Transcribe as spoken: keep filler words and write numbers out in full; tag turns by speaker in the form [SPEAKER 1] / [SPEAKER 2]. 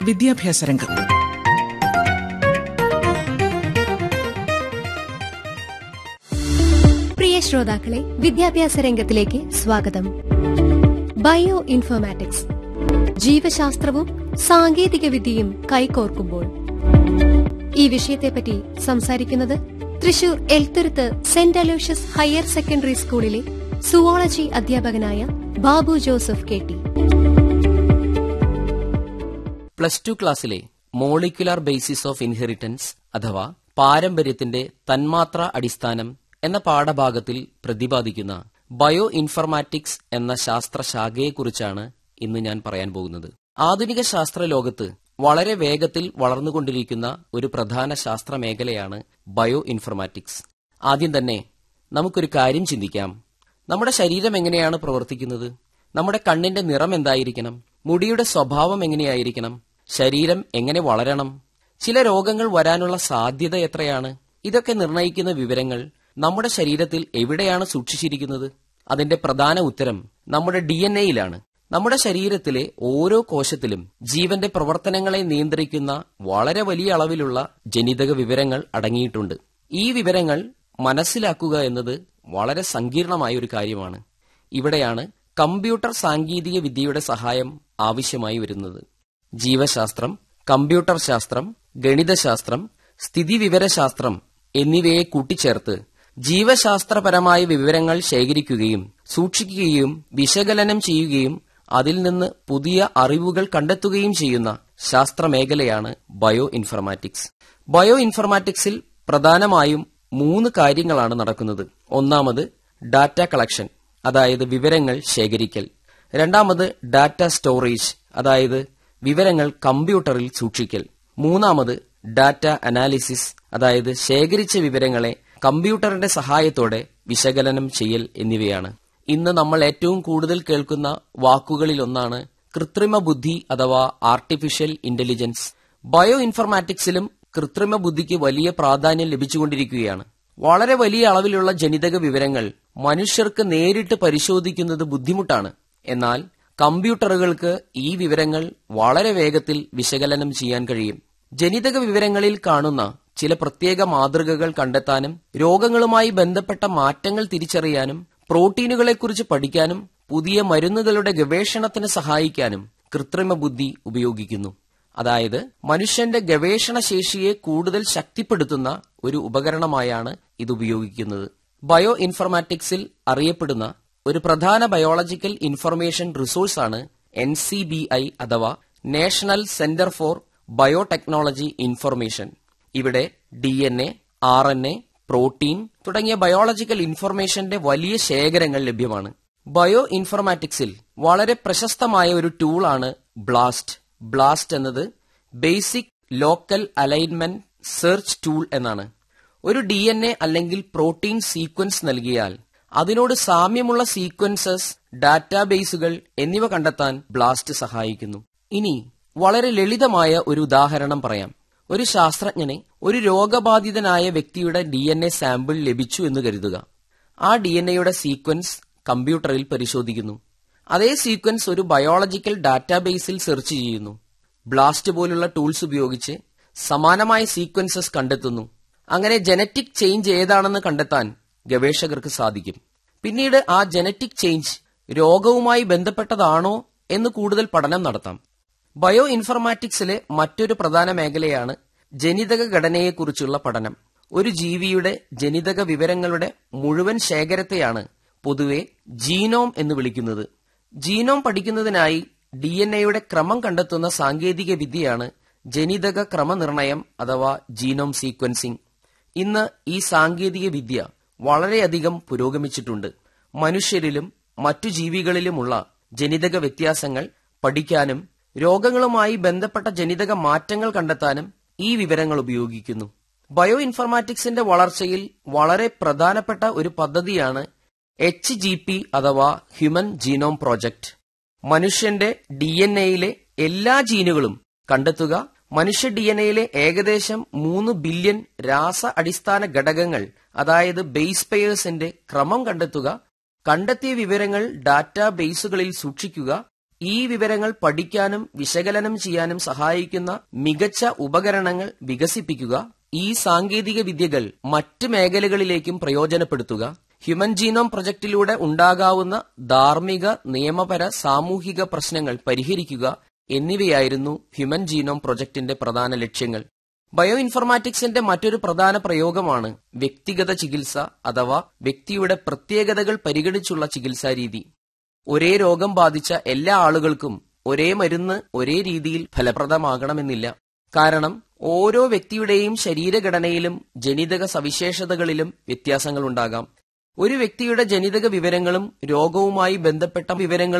[SPEAKER 1] വിദ്യാഭ്യാസ രംഗം.
[SPEAKER 2] പ്രിയ ശ്രോതാക്കളെ, വിദ്യാഭ്യാസ രംഗത്തിലേക്ക് സ്വാഗതം. ബയോ ഇൻഫോർമാറ്റിക്സ്, ജീവശാസ്ത്രവും സാങ്കേതിക വിദ്യയും കൈകോർക്കുമ്പോൾ. ഈ വിഷയത്തെപ്പറ്റി സംസാരിക്കുന്നത് Thrissur Elthuruthu saint Aloysius higher secondary സ്കൂളിലെ സുവോളജി അധ്യാപകനായ Babu Joseph K T.
[SPEAKER 3] Plus two ക്ലാസ്സിലെ മോളിക്യുലാർ ബേസിസ് ഓഫ് ഇൻഹെറിറ്റൻസ് അഥവാ പാരമ്പര്യത്തിന്റെ തന്മാത്ര അടിസ്ഥാനം എന്ന പാഠഭാഗത്തിൽ പ്രതിപാദിക്കുന്ന ബയോ ഇൻഫർമാറ്റിക്സ് എന്ന ശാസ്ത്രശാഖയെക്കുറിച്ചാണ് ഇന്ന് ഞാൻ പറയാൻ പോകുന്നത്. ആധുനിക ശാസ്ത്ര ലോകത്ത് വളരെ വേഗത്തിൽ വളർന്നുകൊണ്ടിരിക്കുന്ന ഒരു പ്രധാന ശാസ്ത്ര മേഖലയാണ് ബയോ ഇൻഫർമാറ്റിക്സ്. ആദ്യം തന്നെ നമുക്കൊരു കാര്യം ചിന്തിക്കാം. നമ്മുടെ ശരീരം എങ്ങനെയാണ് പ്രവർത്തിക്കുന്നത്? നമ്മുടെ കണ്ണിന്റെ നിറം എന്തായിരിക്കണം? മുടിയുടെ സ്വഭാവം എങ്ങനെയായിരിക്കണം? ശരീരം എങ്ങനെ വളരണം? ചില രോഗങ്ങൾ വരാനുള്ള സാധ്യത എത്രയാണ്? ഇതൊക്കെ നിർണയിക്കുന്ന വിവരങ്ങൾ നമ്മുടെ ശരീരത്തിൽ എവിടെയാണ് സൂക്ഷിച്ചിരിക്കുന്നത്? അതിന്റെ പ്രധാന ഉത്തരം നമ്മുടെ ഡി എൻ എയിലാണ്. നമ്മുടെ ശരീരത്തിലെ ഓരോ കോശത്തിലും ജീവന്റെ പ്രവർത്തനങ്ങളെ നിയന്ത്രിക്കുന്ന വളരെ വലിയ അളവിലുള്ള ജനിതക വിവരങ്ങൾ അടങ്ങിയിട്ടുണ്ട്. ഈ വിവരങ്ങൾ മനസ്സിലാക്കുക എന്നത് വളരെ സങ്കീർണമായ ഒരു കാര്യമാണ്. ഇവിടെയാണ് കമ്പ്യൂട്ടർ സാങ്കേതിക വിദ്യയുടെ സഹായം ആവശ്യമായി വരുന്നത്. ജീവശാസ്ത്രം, കമ്പ്യൂട്ടർ ശാസ്ത്രം, ഗണിതശാസ്ത്രം, സ്ഥിതിവിവരശാസ്ത്രം എന്നിവയെ കൂട്ടിച്ചേർത്ത് ജീവശാസ്ത്രപരമായ വിവരങ്ങൾ ശേഖരിക്കുകയും സൂക്ഷിക്കുകയും വിശകലനം ചെയ്യുകയും അതിൽ നിന്ന് പുതിയ അറിവുകൾ കണ്ടെത്തുകയും ചെയ്യുന്ന ശാസ്ത്രമേഖലയാണ് ബയോ ഇൻഫർമാറ്റിക്സ്. ബയോ ഇൻഫർമാറ്റിക്സിൽ പ്രധാനമായും മൂന്ന് കാര്യങ്ങളാണ് നടക്കുന്നത്. ഒന്നാമത് ഡാറ്റ കളക്ഷൻ, അതായത് വിവരങ്ങൾ ശേഖരിക്കൽ. രണ്ടാമത് ഡാറ്റ സ്റ്റോറേജ്, അതായത് വിവരങ്ങൾ കമ്പ്യൂട്ടറിൽ സൂക്ഷിക്കൽ. മൂന്നാമത് ഡാറ്റ അനാലിസിസ്, അതായത് ശേഖരിച്ച വിവരങ്ങളെ കമ്പ്യൂട്ടറിന്റെ സഹായത്തോടെ വിശകലനം ചെയ്യൽ എന്നിവയാണ്. ഇന്ന് നമ്മൾ ഏറ്റവും കൂടുതൽ കേൾക്കുന്ന വാക്കുകളിലൊന്നാണ് കൃത്രിമ ബുദ്ധി അഥവാ ആർട്ടിഫിഷ്യൽ ഇന്റലിജൻസ്. ബയോ ഇൻഫർമാറ്റിക്സിലും കൃത്രിമ ബുദ്ധിക്ക് വലിയ പ്രാധാന്യം ലഭിച്ചുകൊണ്ടിരിക്കുകയാണ്. വളരെ വലിയ അളവിലുള്ള ജനിതക വിവരങ്ങൾ മനുഷ്യർക്ക് നേരിട്ട് പരിശോധിക്കുന്നത് ബുദ്ധിമുട്ടാണ്. എന്നാൽ കമ്പ്യൂട്ടറുകൾക്ക് ഈ വിവരങ്ങൾ വളരെ വേഗത്തിൽ വിശകലനം ചെയ്യാൻ കഴിയും. ജനിതക വിവരങ്ങളിൽ കാണുന്ന ചില പ്രത്യേക മാതൃകകൾ കണ്ടെത്താനും രോഗങ്ങളുമായി ബന്ധപ്പെട്ട മാറ്റങ്ങൾ തിരിച്ചറിയാനും പ്രോട്ടീനുകളെക്കുറിച്ച് പഠിക്കാനും പുതിയ മരുന്നുകളുടെ ഗവേഷണത്തിന് സഹായിക്കാനും കൃത്രിമ ബുദ്ധി ഉപയോഗിക്കുന്നു. അതായത് മനുഷ്യന്റെ ഗവേഷണ ശേഷിയെ കൂടുതൽ ശക്തിപ്പെടുത്തുന്ന ഒരു ഉപകരണമായാണ് ഇത് ഉപയോഗിക്കുന്നത്. ബയോ ഇൻഫർമാറ്റിക്സിൽ അറിയപ്പെടുന്ന ഒരു പ്രധാന biological information റിസോഴ്സാണ് N C B I അഥവാ national centre for biotechnology information. ഇവിടെ D N A, R N A, protein തുടങ്ങിയ ബയോളജിക്കൽ ഇൻഫർമേഷന്റെ വലിയ ശേഖരങ്ങൾ ലഭ്യമാണ്. ബയോ ഇൻഫർമാറ്റിക്സിൽ വളരെ പ്രശസ്തമായ ഒരു ടൂളാണ് ബ്ലാസ്റ്റ്. ബ്ലാസ്റ്റ് എന്നത് basic local alignment search tool എന്നാണ്. ഒരു ഡി എൻ എ അല്ലെങ്കിൽ പ്രോട്ടീൻ സീക്വൻസ് നൽകിയാൽ അതിനോട് സാമ്യമുള്ള സീക്വൻസസ്, ഡാറ്റാബേസുകൾ എന്നിവ കണ്ടെത്താൻ ബ്ലാസ്റ്റ് സഹായിക്കുന്നു. ഇനി വളരെ ലളിതമായ ഒരു ഉദാഹരണം പറയാം. ഒരു ശാസ്ത്രജ്ഞന് ഒരു രോഗബാധിതനായ വ്യക്തിയുടെ ഡി എൻ എ സാമ്പിൾ ലഭിച്ചു എന്ന് കരുതുക. ആ ഡി എൻ എയുടെ സീക്വൻസ് കമ്പ്യൂട്ടറിൽ പരിശോധിക്കുന്നു. അതേ സീക്വൻസ് ഒരു ബയോളജിക്കൽ ഡാറ്റാബേസിൽ സെർച്ച് ചെയ്യുന്നു. ബ്ലാസ്റ്റ് പോലുള്ള ടൂൾസ് ഉപയോഗിച്ച് സമാനമായ സീക്വൻസസ് കണ്ടെത്തുന്നു. അങ്ങനെ ജനറ്റിക് ചേഞ്ച് ഏതാണെന്ന് കണ്ടെത്താൻ ഗവേഷകർക്ക് സാധിക്കും. പിന്നീട് ആ ജനറ്റിക് ചേഞ്ച് രോഗവുമായി ബന്ധപ്പെട്ടതാണോ എന്ന് കൂടുതൽ പഠനം നടത്താം. ബയോ ഇൻഫർമാറ്റിക്സിലെ മറ്റൊരു പ്രധാന മേഖലയാണ് ജനിതക ഘടനയെക്കുറിച്ചുള്ള പഠനം. ഒരു ജീവിയുടെ ജനിതക വിവരങ്ങളുടെ മുഴുവൻ ശേഖരത്തെയാണ് പൊതുവെ ജീനോം എന്ന് വിളിക്കുന്നത്. ജീനോം പഠിക്കുന്നതിനായി ഡി എൻ എയുടെ ക്രമം കണ്ടെത്തുന്ന സാങ്കേതിക വിദ്യയാണ് ജനിതക ക്രമനിർണയം അഥവാ ജീനോം സീക്വൻസിംഗ്. ഇന്ന് ഈ സാങ്കേതിക വിദ്യ വളരെയധികം പുരോഗമിച്ചിട്ടുണ്ട്. മനുഷ്യരിലും മറ്റു ജീവികളിലുമുള്ള ജനിതക വ്യത്യാസങ്ങൾ പഠിക്കാനും രോഗങ്ങളുമായി ബന്ധപ്പെട്ട ജനിതക മാറ്റങ്ങൾ കണ്ടെത്താനും ഈ വിവരങ്ങൾ ഉപയോഗിക്കുന്നു. ബയോ ഇൻഫർമാറ്റിക്സിന്റെ വളർച്ചയിൽ വളരെ പ്രധാനപ്പെട്ട ഒരു പദ്ധതിയാണ് എച്ച് ജി പി അഥവാ ഹ്യൂമൻ ജീനോം പ്രോജക്ട്. മനുഷ്യന്റെ ഡി എൻ എയിലെ എല്ലാ ജീനുകളും കണ്ടെത്തുക, മനുഷ്യ ഡി എൻ എയിലെ ഏകദേശം മൂന്ന് ബില്യൺ രാസ അടിസ്ഥാന ഘടകങ്ങൾ അതായത് ബേസ് പെയേഴ്സിന്റെ ക്രമം കണ്ടെത്തുക, കണ്ടെത്തിയ വിവരങ്ങൾ ഡാറ്റാ ബേസുകളിൽ സൂക്ഷിക്കുക, ഈ വിവരങ്ങൾ പഠിക്കാനും വിശകലനം ചെയ്യാനും സഹായിക്കുന്ന മികച്ച ഉപകരണങ്ങൾ വികസിപ്പിക്കുക, ഈ സാങ്കേതിക വിദ്യകൾ മറ്റ് മേഖലകളിലേക്കും പ്രയോജനപ്പെടുത്തുക, ഹ്യൂമൻ ജീനോം പ്രൊജക്ടിലൂടെ ഉണ്ടാകാവുന്ന ധാർമ്മിക, നിയമപര, സാമൂഹിക പ്രശ്നങ്ങൾ പരിഹരിക്കുക എന്നിവയായിരുന്നു ഹ്യൂമൻ ജീനോം പ്രൊജക്ടിന്റെ പ്രധാന ലക്ഷ്യങ്ങൾ. ബയോ ഇൻഫർമാറ്റിക്സിന്റെ മറ്റൊരു പ്രധാന പ്രയോഗമാണ് വ്യക്തിഗത ചികിത്സ അഥവാ വ്യക്തിയുടെ പ്രത്യേകതകൾ പരിഗണിച്ചുള്ള ചികിത്സാരീതി. ഒരേ രോഗം ബാധിച്ച എല്ലാ ആളുകൾക്കും ഒരേ മരുന്ന് ഒരേ രീതിയിൽ ഫലപ്രദമാകണമെന്നില്ല. കാരണം ഓരോ വ്യക്തിയുടെയും ശരീരഘടനയിലും ജനിതക സവിശേഷതകളിലും വ്യത്യാസങ്ങളുണ്ടാകാം. ഒരു വ്യക്തിയുടെ ജനിതക വിവരങ്ങളും രോഗവുമായി ബന്ധപ്പെട്ട വിവരങ്ങളും